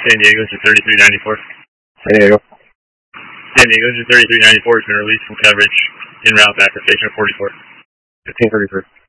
San Diego, engine 3394. San Diego. San Diego, engine 3394 has been released from coverage en route back to station 44. 1533.